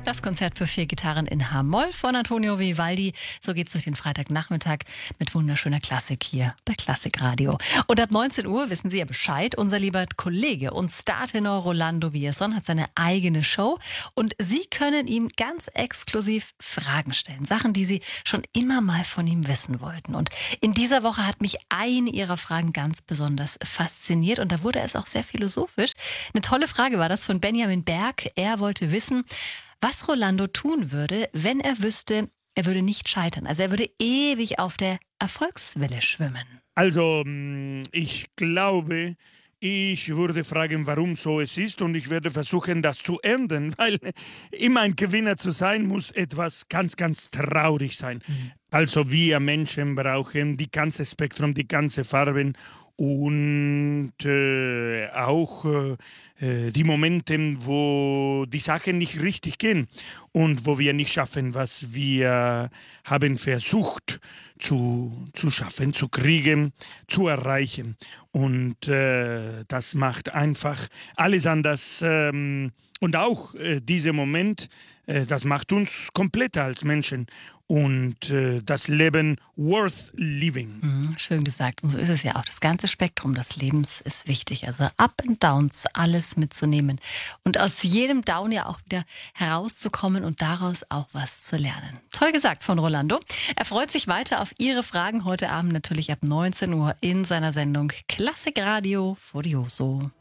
Das Konzert für 4 Gitarren in H-Moll von Antonio Vivaldi. So geht's durch den Freitagnachmittag mit wunderschöner Klassik hier bei Klassikradio. Und ab 19 Uhr wissen Sie ja Bescheid. Unser lieber Kollege und Startenor Rolando Villazón hat seine eigene Show. Und Sie können ihm ganz exklusiv Fragen stellen. Sachen, die Sie schon immer mal von ihm wissen wollten. Und in dieser Woche hat mich eine Ihrer Fragen ganz besonders fasziniert. Und da wurde es auch sehr philosophisch. Eine tolle Frage war das von Benjamin Berg. Er wollte wissen, was Rolando tun würde, wenn er wüsste, er würde nicht scheitern. Also er würde ewig auf der Erfolgswelle schwimmen. Also, ich glaube, ich würde fragen, warum so es ist, und ich werde versuchen, das zu ändern, weil immer ein Gewinner zu sein, muss etwas ganz, ganz traurig sein. Also wir Menschen brauchen die ganze Spektrum, die ganze Farben und auch die Momente, wo die Sachen nicht richtig gehen und wo wir nicht schaffen, was wir haben versucht zu schaffen, zu kriegen, zu erreichen. Und das macht einfach alles anders. Und auch dieser Moment, das macht uns komplett als Menschen und das Leben worth living. Schön gesagt. Und so ist es ja auch. Das ganze Spektrum des Lebens ist wichtig. Also Up and Downs, alles mitzunehmen. Und aus jedem Down ja auch wieder herauszukommen und daraus auch was zu lernen. Toll gesagt von Rolando. Er freut sich weiter auf Ihre Fragen heute Abend natürlich ab 19 Uhr in seiner Sendung Klassikradio Furioso.